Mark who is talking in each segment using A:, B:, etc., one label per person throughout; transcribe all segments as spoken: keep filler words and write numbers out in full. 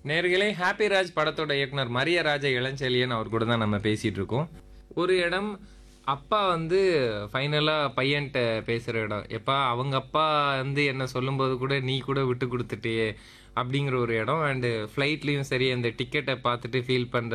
A: நேர்களே, ஹாப்பி ராஜ் படத்தோட இயக்குனர் மரியராஜ இளஞ்செழியன் அவர் கூட தான் நம்ம பேசிட்டு இருக்கோம். ஒரு இடம் அப்பா வந்து ஃபைனலா பையன்ட்ட பேசுற இடம். எப்பா அவங்க அப்பா வந்து என்ன சொல்லும்போது கூட நீ கூட விட்டு கொடுத்துட்டியே அப்படிங்கிற ஒரு இடம். அண்டு ஃப்ளைட்லேயும் சரி அந்த டிக்கெட்டை பார்த்துட்டு ஃபீல் பண்ணுற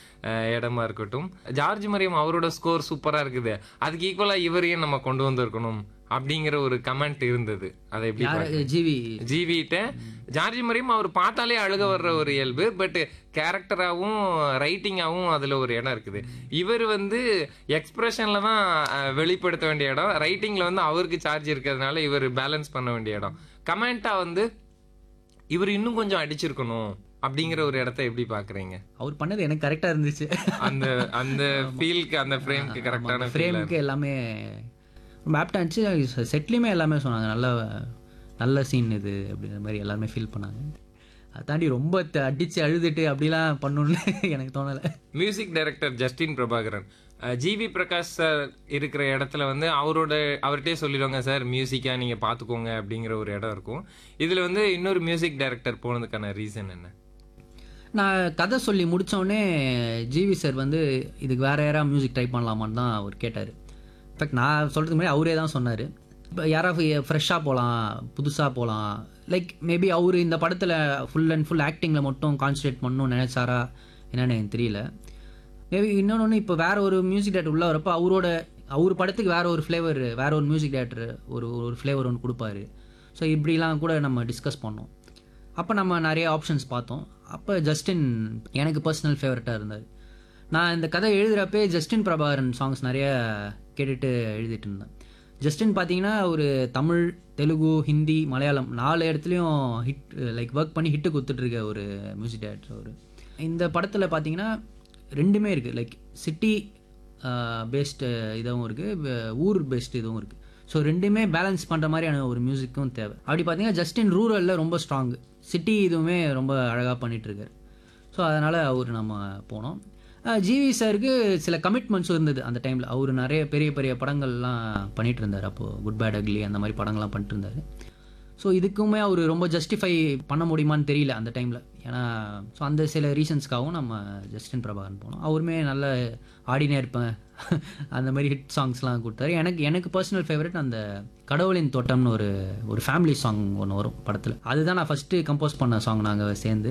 A: இடமா இருக்கட்டும். ஜார்ஜ் மரியம் அவரோட ஸ்கோர் சூப்பராக இருக்குது, அதுக்கு ஈக்குவலாக இவரையும் நம்ம கொண்டு வந்திருக்கணும் அப்படிங்கிற ஒரு கமெண்ட் இருந்தது. அதை எப்படி
B: ஜிவி
A: ஜிவிட்ட ஜார்ஜ் மரியம் அவர் பார்த்தாலே அழுக வர்ற ஒரு இயல்பு, பட் கேரக்டராகவும் ரைட்டிங்காகவும் அதில் ஒரு இடம் இருக்குது. இவர் வந்து எக்ஸ்பிரஷன்ல தான் வெளிப்படுத்த வேண்டிய இடம், ரைட்டிங்ல வந்து அவருக்கு சார்ஜ் இருக்கிறதுனால இவர் பேலன்ஸ் பண்ண வேண்டிய இடம். கமெண்டா வந்து இவர் இன்னும் கொஞ்சம் அடிச்சிருக்கணும் அப்படிங்கிற ஒரு இடத்த எப்படி பாக்குறீங்க?
B: அவர் பண்ணது எனக்கு கரெக்டா இருந்துச்சு.
A: அந்த அந்த ஃபீல்க்கு அந்த ஃப்ரேம்க்கு கரெக்டான
B: ஃப்ரேம்க்கு எல்லாமே ரொம்ப ஆப்டா இருந்துச்சு. செட்லையுமே எல்லாமே சொன்னாங்க நல்ல நல்ல சீன் இது அப்படிங்கிற மாதிரி எல்லாருமே ஃபீல் பண்ணாங்க. அதை தாண்டி ரொம்ப அடிச்சு அழுதுட்டு அப்படிலாம் பண்ணணும்னு எனக்கு தோணலை.
A: Music director Justin Prabhakaran, GV Prakash sir இருக்கிற இடத்துல வந்து அவரோட அவர்கிட்டே சொல்லிடுவாங்க, சார் மியூசிக்காக நீங்கள் பார்த்துக்கோங்க அப்படிங்கிற ஒரு இடம் இருக்கும். இதில் வந்து இன்னொரு மியூசிக் டைரக்டர் போனதுக்கான ரீசன் என்ன?
B: நான் கதை சொல்லி முடித்தோடனே ஜிவி சார் வந்து இதுக்கு வேறு யாராவது மியூசிக் ட்ரை பண்ணலாமான்னு தான் அவர் கேட்டார். இன்ஃபேக்ட் நான் சொல்கிறதுக்கு முன்னாடி அவரே தான் சொன்னார், இப்போ யாராவது ஃப்ரெஷ்ஷாக போகலாம், புதுசாக போகலாம். லைக் மேபி அவர் இந்த படத்தில் ஃபுல் அண்ட் ஃபுல் ஆக்டிங்கில் மட்டும் கான்சன்ட்ரேட் பண்ணணும்னு நினச்சாரா என்னன்னு எனக்கு தெரியல. மேபி இன்னொன்று இப்போ வேறு ஒரு மியூசிக் டேரக்டர் உள்ள வரப்போ அவரோட அவர் படத்துக்கு வேறு ஒரு ஃப்ளேவர், வேறு ஒரு மியூசிக் டேரக்டர் ஒரு ஒரு ஃப்ளேவர் ஒன்று கொடுப்பாரு. ஸோ இப்படிலாம் கூட நம்ம டிஸ்கஸ் பண்ணோம். அப்போ நம்ம நிறைய ஆப்ஷன்ஸ் பார்த்தோம். அப்போ ஜஸ்டின் எனக்கு பர்சனல் ஃபேவரட்டாக இருந்தார். நான் இந்த கதை எழுதுகிறப்பே ஜஸ்டின் பிரபாகரன் சாங்ஸ் நிறைய கேட்டுட்டு எழுதிட்டு இருந்தேன். ஜஸ்டின் பார்த்தீங்கன்னா ஒரு தமிழ், தெலுங்கு, ஹிந்தி, மலையாளம் நாலு இடத்துலையும் ஹிட் லைக் ஒர்க் பண்ணி ஹிட்டு கொடுத்துட்ருக்க ஒரு மியூசிக் டைரக்டர் அவர். இந்த படத்தில் பார்த்தீங்கன்னா ரெண்டுமே இருக்குது, லைக் சிட்டி பேஸ்டு இதுவும் இருக்குது, ஊர் பேஸ்டு இதுவும் இருக்குது. ஸோ ரெண்டுமே பேலன்ஸ் பண்ணுற மாதிரியான ஒரு மியூசிக்கும் தேவை. அப்படி பார்த்தீங்கன்னா ஜஸ்டின் ரூரலில் ரொம்ப ஸ்ட்ராங்கு, சிட்டி இதுவுமே ரொம்ப அழகாக பண்ணிகிட்ருக்காரு. ஸோ அதனால் அவர் நம்ம போனோம். ஜிவி சாருக்கு சில கமிட்மெண்ட்ஸும் இருந்தது அந்த டைமில். அவர் நிறைய பெரிய பெரிய படங்கள்லாம் பண்ணிகிட்டு இருந்தார். அப்போது குட் பேட் அக்லி அந்த மாதிரி படங்கள்லாம் பண்ணிட்டு இருந்தார். ஸோ இதுக்குமே அவர் ரொம்ப ஜஸ்டிஃபை பண்ண முடியுமான்னு தெரியல அந்த டைமில். ஏன்னா ஸோ அந்த சில ரீசன்ஸ்க்காகவும் நம்ம ஜஸ்டின் பிரபாகரன் போனோம். அவருமே நல்ல ஆடினே இருப்பேன் அந்த மாதிரி ஹிட் சாங்ஸ்லாம் கொடுத்தாரு. எனக்கு எனக்கு பர்சனல் ஃபேவரட் அந்த கடவுளின் தோட்டம்னு ஒரு ஒரு ஃபேமிலி சாங் ஒன்று வரும் படத்தில். அதுதான் நான் ஃபஸ்ட்டு கம்போஸ் பண்ண சாங் நாங்கள் சேர்ந்து.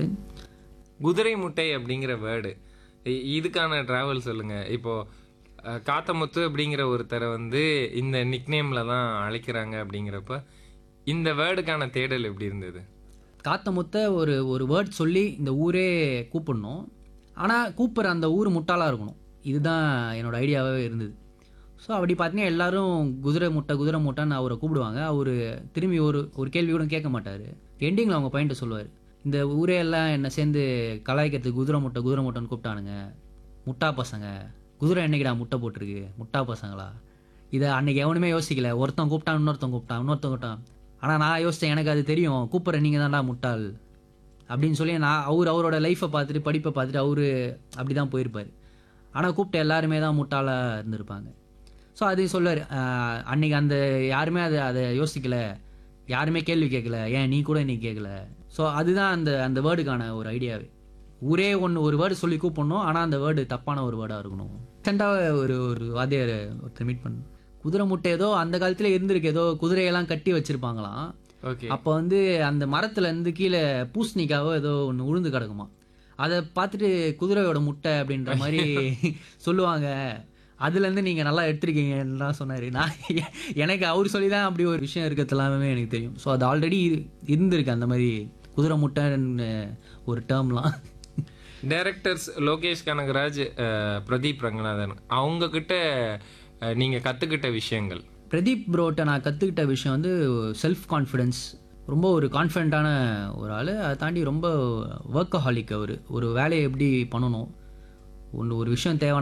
A: குதிரை முட்டை அப்படிங்கிற வேர்டு, இதுக்கான ட்ராவல் சொல்லுங்கள். இப்போது காத்தமுத்து அப்படிங்கிற ஒருத்தரை வந்து இந்த நிக்நேமில் தான் அழைக்கிறாங்க அப்படிங்கிறப்ப இந்த வேர்டுக்கான தேடல் எப்படி இருந்தது?
B: காத்தமுத்த ஒரு ஒரு வேர்ட் சொல்லி இந்த ஊரே கூப்பிடணும், ஆனால் கூப்பிட்ற அந்த ஊர் முட்டாளாக இருக்கணும். இதுதான் என்னோடய ஐடியாவே இருந்தது. ஸோ அப்படி பார்த்தீங்கன்னா எல்லோரும் குதிரை முட்டை குதிரை முட்டைன்னு அவரை கூப்பிடுவாங்க. அவர் திரும்பி ஒரு ஒரு கேள்வி கூட கேட்க மாட்டார். எண்டிங்கில் அவங்க பாயிண்ட்டை சொல்லுவார், இந்த ஊரே எல்லாம் என்னை சேர்ந்து கலாய்க்கிறதுக்கு குதிரை முட்டை குதிரை முட்டைன்னு கூப்பிட்டானுங்க, முட்டா பசங்க, குதிரை என்னைக்கிடா முட்டை போட்டிருக்கு, முட்டா பசங்களா, இதை அன்றைக்கி எவனுமே யோசிக்கல. ஒருத்தன் கூப்பிட்டான், இன்னொருத்தன் கூப்பிட்டான், இன்னொருத்தன் கூப்பிட்டான், ஆனால் நான் யோசித்தேன் எனக்கு அது தெரியும், கூப்பிட்ற நீங்கள் தான்டா முட்டாள் அப்படின்னு சொல்லி. நான் அவர் அவரோட லைஃப்பை பார்த்துட்டு படிப்பை பார்த்துட்டு அவர் அப்படி தான் போயிருப்பார். ஆனால் கூப்பிட்ட எல்லாருமே தான் முட்டாளாக இருந்திருப்பாங்க. ஸோ அதையும் சொல்லுவார், அன்றைக்கி அந்த யாருமே அதை அதை யோசிக்கலை, யாருமே கேள்வி கேட்கல, ஏன் நீ கூட நீ கேட்கல. ஸோ அதுதான் அந்த அந்த வேர்டுக்கான ஒரு ஐடியாவே. ஊரே ஒன்று ஒரு வேர்டு சொல்லி கூப்பிடணும், ஆனால் அந்த வேர்டு தப்பான ஒரு வேர்டாக இருக்கணும். ரீசெண்டாக ஒரு ஒரு வாத்தியார் ஒருத்தர் மீட் பண்ண, குதிரை முட்டை ஏதோ அந்த காலத்தில் இருந்திருக்கு, ஏதோ குதிரையெல்லாம் கட்டி வச்சுருப்பாங்களாம். அப்போ வந்து அந்த மரத்துலேருந்து கீழே பூசணிக்காவோ ஏதோ ஒன்று உழுந்து கிடக்குமா, அதை பார்த்துட்டு குதிரையோட முட்டை அப்படின்ற மாதிரி சொல்லுவாங்க, அதுலேருந்து நீங்கள் நல்லா எடுத்துருக்கீங்கன்னு தான் சொன்னார். நான் எனக்கு அவர் சொல்லி தான் அப்படி ஒரு விஷயம் இருக்கிறது எல்லாமே எனக்கு தெரியும். ஸோ அது ஆல்ரெடி இருந்திருக்கு அந்த மாதிரி குதிரை முட்டைன்னு ஒரு டேர்ம்லாம்.
A: டைரக்டர்ஸ் லோகேஷ் கனகராஜ், பிரதீப் ரங்கநாதன், அவங்கக்கிட்ட நீங்கள் கற்றுக்கிட்ட விஷயங்கள்?
B: பிரதீப் ப்ரோட்ட நான் கற்றுக்கிட்ட விஷயம் வந்து செல்ஃப் கான்ஃபிடென்ஸ். ரொம்ப ஒரு கான்ஃபிடென்ட்டான ஒரு ஆள். அதை தாண்டி ரொம்ப ஒர்க்கஹாலிக். அவர் ஒரு வேலையை எப்படி பண்ணணும், ஒன்று ஒரு விஷயம் தேவை